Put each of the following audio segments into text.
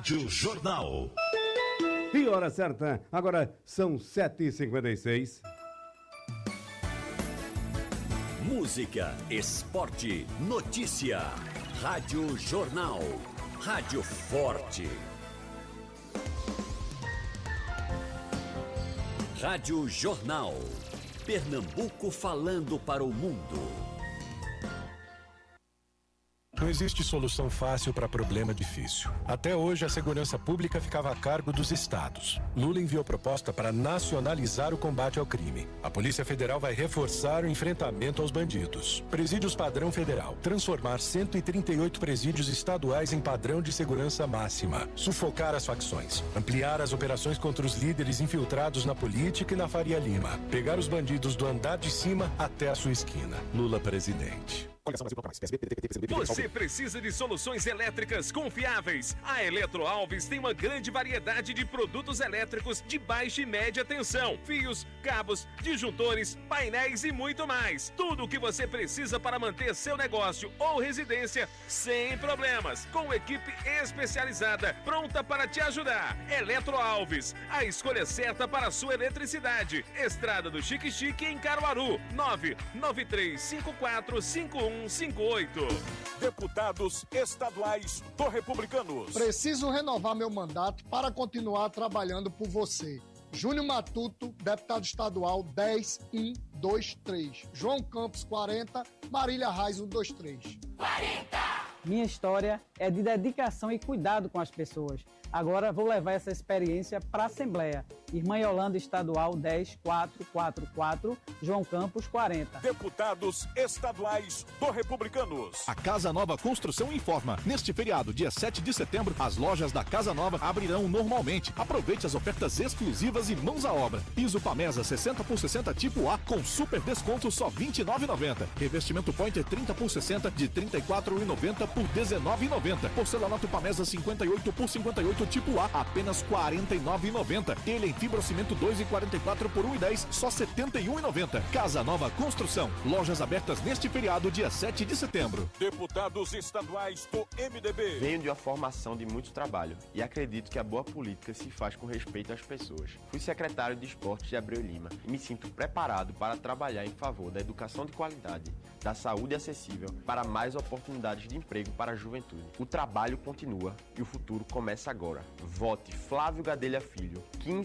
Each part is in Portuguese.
Rádio Jornal. E hora certa, agora são 7h56. Música, esporte, notícia. Rádio Jornal. Rádio Forte. Rádio Jornal. Pernambuco falando para o mundo. Não existe solução fácil para problema difícil. Até hoje, a segurança pública ficava a cargo dos estados. Lula enviou proposta para nacionalizar o combate ao crime. A Polícia Federal vai reforçar o enfrentamento aos bandidos. Presídios padrão federal. Transformar 138 presídios estaduais em padrão de segurança máxima. Sufocar as facções. Ampliar as operações contra os líderes infiltrados na política e na Faria Lima. Pegar os bandidos do andar de cima até a sua esquina. Lula presidente. Você precisa de soluções elétricas confiáveis. A Eletro Alves tem uma grande variedade de produtos elétricos de baixa e média tensão, fios, cabos, disjuntores, painéis e muito mais. Tudo o que você precisa para manter seu negócio ou residência sem problemas, com equipe especializada pronta para te ajudar. Eletro Alves, a escolha certa para a sua eletricidade. Estrada do Chique Chique em Caruaru, 993545158. Deputados estaduais do Republicanos. Preciso renovar meu mandato para continuar trabalhando por você. Júnior Matuto, deputado estadual 10123. João Campos 40, Marília Reis 123. 40! Minha história é de dedicação e cuidado com as pessoas. Agora vou levar essa experiência para a Assembleia. Irmã Yolanda Estadual 10444, João Campos 40. Deputados estaduais do Republicanos. A Casa Nova Construção informa. Neste feriado, dia 7 de setembro, as lojas da Casa Nova abrirão normalmente. Aproveite as ofertas exclusivas e mãos à obra. Piso Pamesa 60 por 60 tipo A com super desconto só R$ 29,90. Revestimento Pointer 30 por 60 de R$ 34,90 por R$ 19,90. Porcelanato Pamesa 58 por 58 tipo A apenas R$ 49,90. Telha em fibrocimento 2,44 por R$ 1,10 só R$ 71,90. Casa Nova Construção. Lojas abertas neste feriado, dia 7 de setembro. Deputados estaduais do MDB. Venho de uma formação de muito trabalho e acredito que a boa política se faz com respeito às pessoas. Fui secretário de Esportes de Abreu Lima e me sinto preparado para trabalhar em favor da educação de qualidade, da saúde acessível, para mais oportunidades de emprego para a juventude. O trabalho continua e o futuro começa agora. Vote Flávio Gadelha Filho,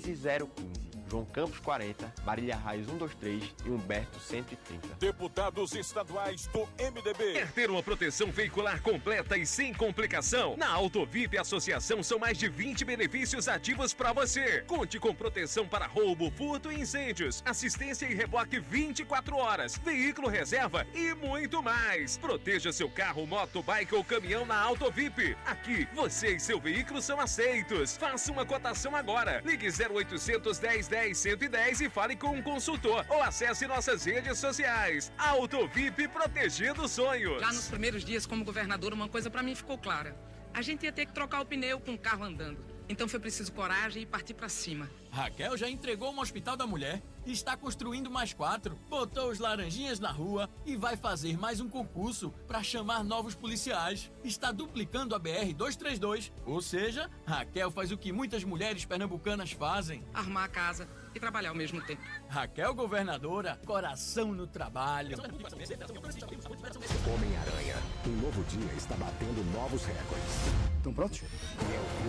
15015. João Campos 40, Marília Reis 123 e Humberto 130. Deputados estaduais do MDB. Quer ter uma proteção veicular completa e sem complicação? Na Autovip Associação são mais de 20 benefícios ativos para você. Conte com proteção para roubo, furto e incêndios, assistência e reboque 24 horas, veículo reserva e muito mais. Proteja seu carro, moto, bike ou caminhão na Autovip. Aqui, você e seu veículo são aceitos. Faça uma cotação agora. Ligue 0800 10 110 e fale com um consultor ou acesse nossas redes sociais. Autovip, protegendo sonhos. Já nos primeiros dias como governador, uma coisa pra mim ficou clara. A gente ia ter que trocar o pneu com o carro andando. Então foi preciso coragem e partir pra cima. Raquel já entregou um hospital da mulher, está construindo mais 4, botou os laranjinhas na rua e vai fazer mais um concurso para chamar novos policiais. Está duplicando a BR-232, ou seja, Raquel faz o que muitas mulheres pernambucanas fazem. Arrumar a casa e trabalhar ao mesmo tempo. Raquel governadora, coração no trabalho. Homem-Aranha, um novo dia está batendo novos recordes. Estão prontos?